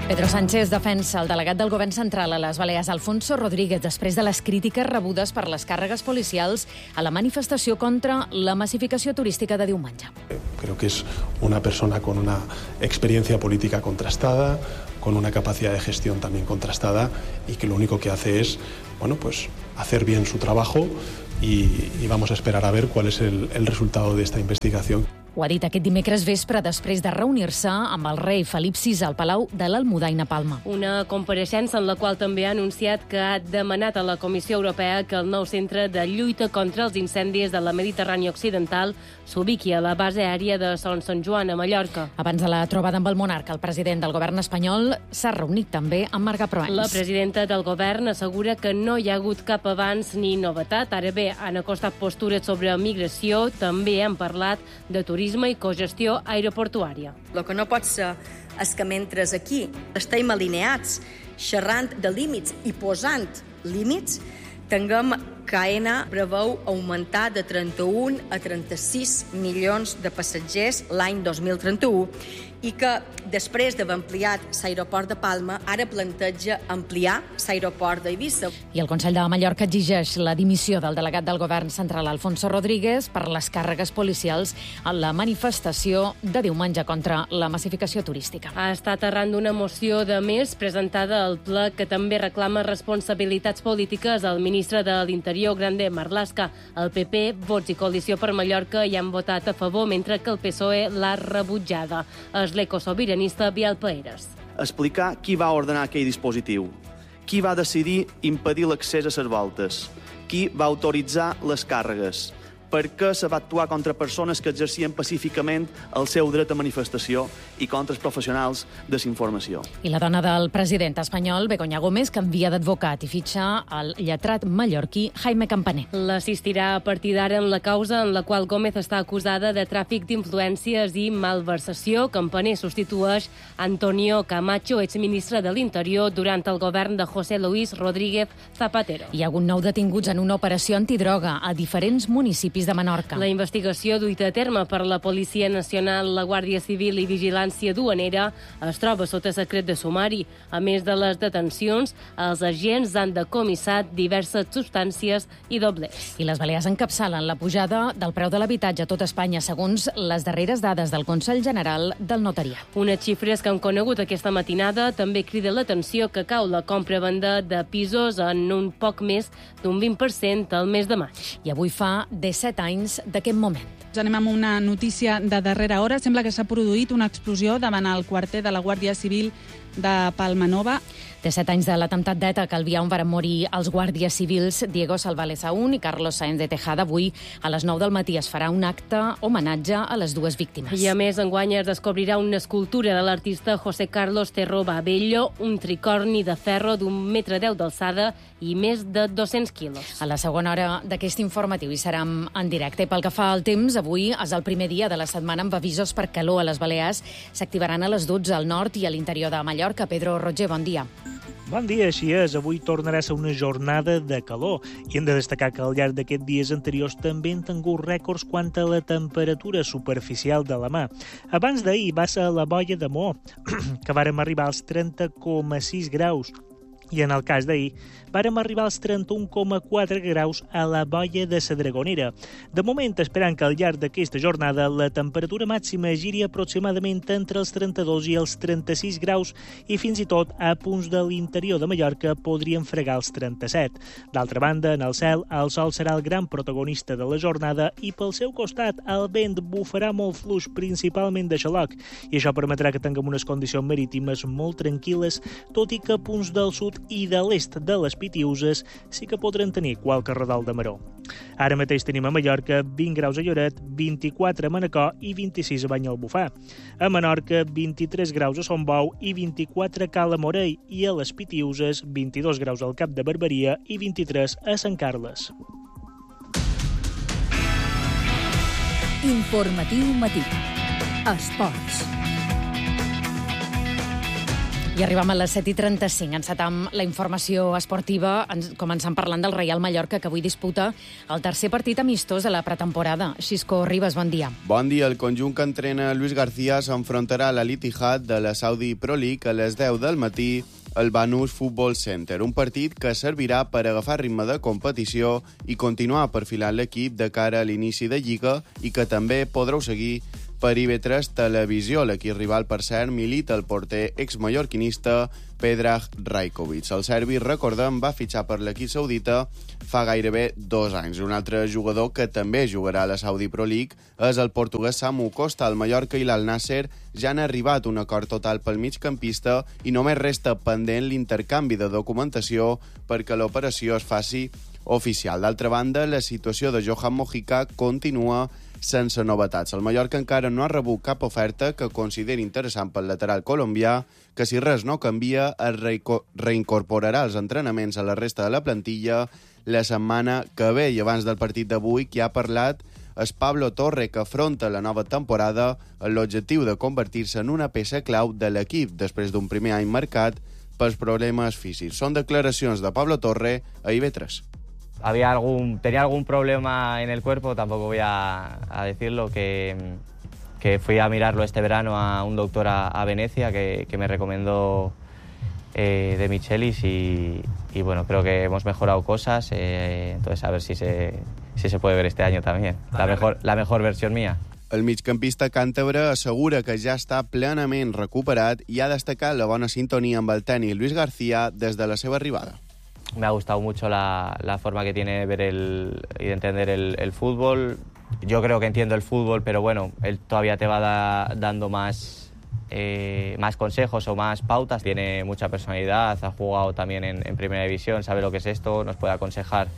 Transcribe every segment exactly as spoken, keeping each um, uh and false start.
Pedro Sánchez defensa el delegat del govern central a les Balears, Alfonso Rodríguez, després de les crítiques rebudes per les càrregues policials a la manifestació contra la massificació turística de diumenge. Creo que es una persona con una experiencia política contrastada, con una capacidad de gestión también contrastada y que lo único que hace es, bueno, pues hacer bien su trabajo y, y vamos a esperar a ver cuál es el, el resultado de esta investigación. Ho ha dit aquest dimecres vespre després de reunir-se amb el rei Felip sisè al Palau de l'Almudaina Palma. Una compareixença en la qual també ha anunciat que ha demanat a la Comissió Europea que el nou centre de lluita contra els incendis de la Mediterrània Occidental s'ubiqui a la base aèria de Son Sant Joan, a Mallorca. Abans de la trobada amb el monarca, el president del govern espanyol s'ha reunit també amb Marga Proens. La presidenta del govern assegura que no hi ha hagut cap avanç ni novetat. Ara bé, han acostat postures sobre migració, també han parlat de turisme i cogestió aeroportuària. El que no pot ser és que mentre aquí estem alineats xerrant de límits i posant límits, tinguem que AENA preveu augmentar de trenta-un a trenta-sis milions de passatgers l'any dos mil trenta-u i que després d'haver ampliat l'aeroport de Palma, ara planteja ampliar l'aeroport d'Eivissa. I el Consell de Mallorca exigeix la dimissió del delegat del govern central, Alfonso Rodríguez, per les càrregues policials en la manifestació de diumenge contra la massificació turística. Ha estat arran d'una moció de més presentada al ple que també reclama responsabilitats polítiques al ministre de l'Interior, Grande Marlaska. El P P, Vots i Coalició per Mallorca hi han votat a favor, mentre que el P S O E l'ha rebutjada. És l'ecosobiranista Biel Paeres. Explicar qui va ordenar aquell dispositiu, qui va decidir impedir l'accés a les voltes, qui va autoritzar les càrregues, per què se va actuar contra persones que exercien pacíficament el seu dret a manifestació i contra els professionals de la informació. I la dona del president espanyol, Begoña Gómez, canvia d'advocat i fitxa el lletrat mallorquí Jaime Campaner. L'assistirà a partir d'ara en la causa en la qual Gómez està acusada de tràfic d'influències i malversació. Campaner substitueix Antonio Camacho, exministre de l'Interior, durant el govern de José Luis Rodríguez Zapatero. Hi ha hagut nou detinguts en una operació antidroga a diferents municipis de Menorca. La investigació duita a terme per la Policia Nacional, la Guàrdia Civil i Vigilància Duanera es troba sota secret de sumari. A més de les detencions, els agents han decomissat diverses substàncies i doblers. I les Balears encapçalen la pujada del preu de l'habitatge a tot Espanya, segons les darreres dades del Consell General del Notariat. Unes xifres que han conegut aquesta matinada també crida l'atenció que cau la compra-venda de pisos en un poc més d'un vint per cent al mes de maig. I avui fa disset anys d'aquest moment. Ja anem amb una notícia de darrera hora. Sembla que s'ha produït una explosió davant el quarter de la Guàrdia Civil de Palmanova. Té set anys de l'atemptat d'ETA que al Via on varen morir els guàrdies civils Diego Salvales Aún i Carlos Sáenz de Tejada. Avui, a les nou del matí, es farà un acte homenatge a les dues víctimes. I a més, enguany es descobrirà una escultura de l'artista José Carlos Terró Babello, un tricorni de ferro d'un metre deu d'alçada i més de dos-cents quilos. A la segona hora d'aquest informatiu hi serem en directe. I pel que fa al temps, avui és el primer dia de la setmana amb avisos per calor a les Balears. S'activaran a les dotze al nord i a l'interior de Mallorca. Pedro Roger, bon dia. Bon dia, així és. Avui tornarà a ser una jornada de calor i hem de destacar que al llarg d'aquests dies anteriors també han tingut rècords quant a la temperatura superficial de la mà. Abans d'ahir va ser a la Boia de Moó, que vàrem arribar als trenta coma sis graus. I en el cas d'ahir, vàrem arribar als trenta-un coma quatre graus a la Boia de la Dragonera. De moment, esperant que al llarg d'aquesta jornada la temperatura màxima giri aproximadament entre els trenta-dos i els trenta-sis graus i fins i tot a punts de l'interior de Mallorca podrien fregar els trenta-set. D'altra banda, en el cel, el sol serà el gran protagonista de la jornada i pel seu costat el vent bufarà molt fluix, principalment de xaloc, i això permetrà que tinguem unes condicions marítimes molt tranquil·les, tot i que a punts del sud i de l'est de les Pitiuses sí que podran tenir qualque redol de maror. Ara mateix tenim a Mallorca vint graus a Lloret, vint-i-quatre a Manacor i vint-i-sis a Banyalbufar. A Menorca, vint-i-tres graus a Son Bou i vint-i-quatre a Cala Morell i a les Pitiuses, vint-i-dos graus al Cap de Barberia i vint-i-tres a Sant Carles. Informatiu matí. Esports. I arribem a les set i trenta-cinc. Encetam la informació esportiva, començant parlant del Reial Mallorca, que avui disputa el tercer partit amistós de la pretemporada. Xisco Ribas, bon dia. Bon dia. El conjunt que entrena Luis García s'enfrontarà a l'Al-Ittihad de la Saudi Pro League a les deu del matí al Banús Football Center. Un partit que servirà per agafar ritme de competició i continuar perfilant l'equip de cara a l'inici de Lliga i que també podreu seguir per I V tres Televisió. L'equip rival, per cert, milita el porter exmallorquinista Predrag Rajkovic. El serbi, recordem, va fitxar per l'equip saudita fa gairebé dos anys. Un altre jugador que també jugarà a la Saudi Pro League és el portuguès Samu Costa. El Mallorca i l'Al-Nasser ja han arribat a un acord total pel migcampista i només resta pendent l'intercanvi de documentació perquè l'operació es faci oficial. D'altra banda, la situació de Johan Mojica continua sense novetats. El Mallorca encara no ha rebut cap oferta que consideri interessant pel lateral colombià, que si res no canvia es reincorporarà als entrenaments a la resta de la plantilla la setmana que ve. I abans del partit d'avui, qui ha parlat és Pablo Torre, que afronta la nova temporada amb l'objectiu de convertir-se en una peça clau de l'equip després d'un primer any marcat pels problemes físics. Són declaracions de Pablo Torre a I V tres. Había algún, tenía algún problema en el cuerpo, tampoco voy a, a decirlo, que, que fui a mirarlo este verano a un doctor a, a Venecia que, que me recomendó eh, de Michelis y, y bueno, creo que hemos mejorado cosas, eh, entonces a ver si se, si se puede ver este año también, la mejor, la mejor versión mía. El migcampista càntabre assegura que ja està plenament recuperat i ha destacat la bona sintonia amb el tècnic Luis García des de la seva arribada. Me ha gustado mucho la, la forma que tiene de ver el, y de entender el, el fútbol. Yo creo que entiendo el fútbol, pero bueno, él todavía te va da, dando más, eh, más consejos o más pautas. Tiene mucha personalidad, ha jugado también en, en Primera División, sabe lo que es esto, nos puede aconsejar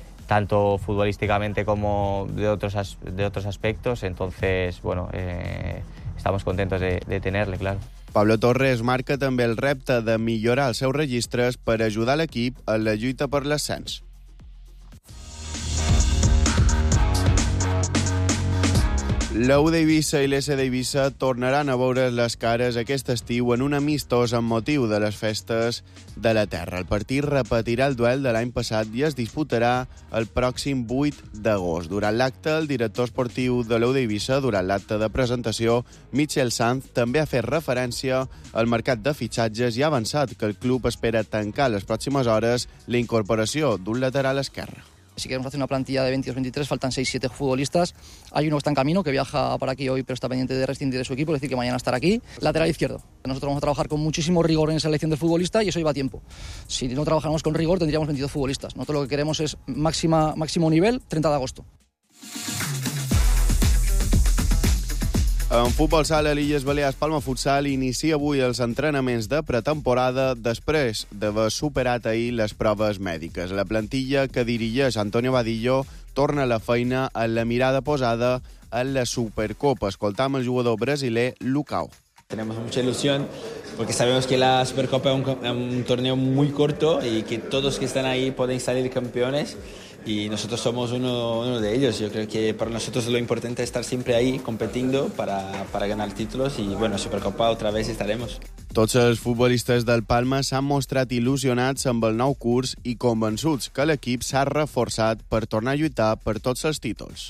tanto futbolísticamente como de otros, de otros aspectos. Entonces, bueno, eh, estamos contentos de, de tenerle, claro. Pablo Torres marca també el repte de millorar els seus registres per ajudar l'equip a la lluita per l'ascens. La U d'Eivissa i l'S d'Eivissa tornaran a veure les cares aquest estiu en un amistós amb motiu de les festes de la terra. El partit repetirà el duel de l'any passat i es disputarà el pròxim vuit d'agost. Durant l'acte, el director esportiu de la U d'Eivissa, durant l'acte de presentació, Michel Sanz, també ha fet referència al mercat de fitxatges i ha avançat que el club espera tancar les pròximes hores la incorporació d'un lateral esquerre. Si queremos hacer una plantilla de veintidós veintitrés, faltan seis siete futbolistas. Hay uno que está en camino, que viaja para aquí hoy, pero está pendiente de rescindir de su equipo, es decir, que mañana estará aquí. Lateral izquierdo. Nosotros vamos a trabajar con muchísimo rigor en esa elección del futbolista y eso lleva tiempo. Si no trabajamos con rigor, tendríamos veintidós futbolistas. Nosotros lo que queremos es máxima, máximo nivel, treinta de agosto. En futbol sala, l'Illes Balears Palma Futsal inicia avui els entrenaments de pretemporada després d'haver superat ahir les proves mèdiques. La plantilla que dirigeix Antonio Vadillo torna a la feina amb la mirada posada en la Supercopa. Escoltam el jugador brasiler Lucao. Tenemos mucha ilusión porque sabemos que la Supercopa es un, un torneo muy corto y que todos que están ahí pueden salir campeones y nosotros somos uno, uno de ellos. Yo creo que para nosotros lo importante es estar siempre ahí competiendo para, para ganar títulos y bueno, Supercopa otra vez estaremos. Tots els futbolistes del Palma s'han mostrat il·lusionats amb el nou curs i convençuts que l'equip s'ha reforçat per tornar a lluitar per tots els títols.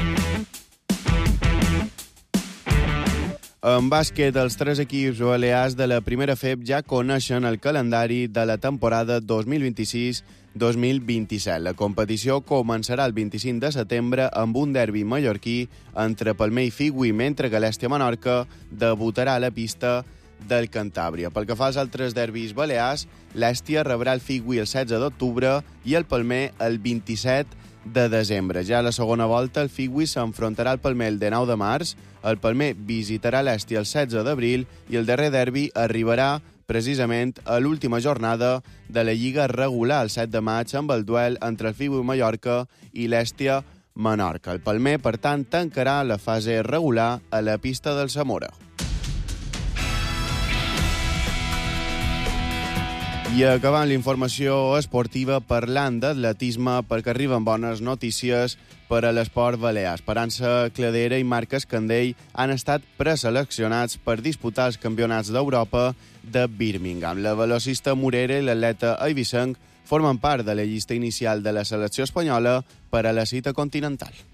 En bàsquet, els tres equips balears de la primera F E B ja coneixen el calendari de la temporada dos mil vint-i-sis dos mil vint-i-set. La competició començarà el vint-i-cinc de setembre amb un derbi mallorquí entre Palmer i Figui, mentre que l'Èstia Menorca debutarà a la pista del Cantàbria. Pel que fa als altres derbis balears, l'Èstia rebrà el Figui el setze d'octubre i el Palmer el vint-i-set de desembre. Ja a la segona volta, el Figui s'enfrontarà al Palmer el dinou de març, el Palmer visitarà l'Èstia el setze d'abril i el darrer derbi arribarà precisament a l'última jornada de la Lliga regular, el set de maig, amb el duel entre el Figui Mallorca i l'Èstia Menorca. El Palmer, per tant, tancarà la fase regular a la pista del Zamora. I acabant l'informació esportiva parlant d'atletisme perquè arriben bones notícies per a l'esport balear. Esperança Cladera i Marc Escandell han estat preseleccionats per disputar els campionats d'Europa de Birmingham. La velocista Morera i l'atleta eivissenc formen part de la llista inicial de la selecció espanyola per a la cita continental.